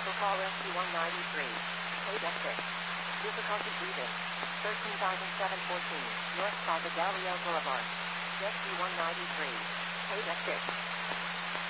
for call SC-193. Paid F6. Difficulty breathing. 13,714. North by Vidalia Boulevard. SC-193. Paid F6.